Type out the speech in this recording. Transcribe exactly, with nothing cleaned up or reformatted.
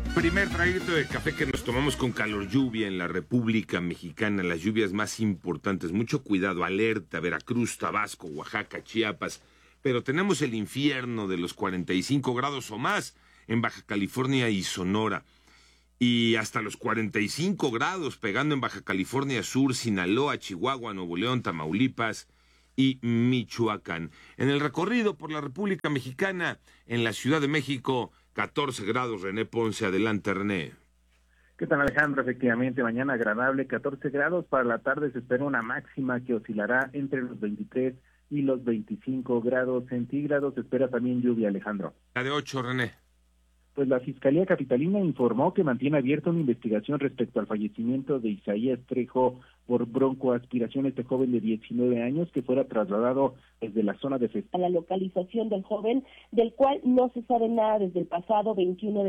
Primer traguito de café que nos tomamos con calor, lluvia en la República Mexicana, las lluvias más importantes. Mucho cuidado, alerta, Veracruz, Tabasco, Oaxaca, Chiapas. Pero tenemos el infierno de los cuarenta y cinco grados o más en Baja California y Sonora. Y hasta los cuarenta y cinco grados pegando en Baja California Sur, Sinaloa, Chihuahua, Nuevo León, Tamaulipas y Michoacán. En el recorrido por la República Mexicana, en la Ciudad de México, catorce grados. René Ponce, adelante, René. ¿Qué tal, Alejandro? Efectivamente, mañana agradable, catorce grados. Para la tarde se espera una máxima que oscilará entre los veintitrés y los veinticinco grados centígrados. Se espera también lluvia, Alejandro. La de ocho, René. Pues la Fiscalía Capitalina informó que mantiene abierta una investigación respecto al fallecimiento de Isaías Trejo por broncoaspiración, este joven de diecinueve años que fuera trasladado desde la zona de Fest- a la localización del joven, del cual no se sabe nada desde el pasado veintiuno de